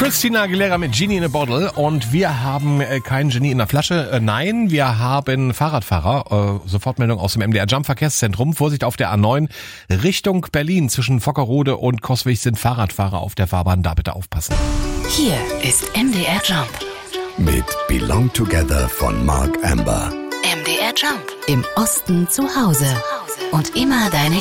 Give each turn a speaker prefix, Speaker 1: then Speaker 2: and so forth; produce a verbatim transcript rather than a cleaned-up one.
Speaker 1: Christina Aguilera mit Genie in a Bottle und wir haben äh, kein Genie in der Flasche. Äh, nein, wir haben Fahrradfahrer. Äh, Sofortmeldung aus dem M D R Jump Verkehrszentrum. Vorsicht auf der A neun Richtung Berlin. Zwischen Vockerode und Coswig sind Fahrradfahrer auf der Fahrbahn. Da bitte aufpassen.
Speaker 2: Hier ist M D R Jump.
Speaker 3: Mit Belong Together von Mark Amber.
Speaker 2: M D R Jump. Im Osten zu Hause. Und immer deine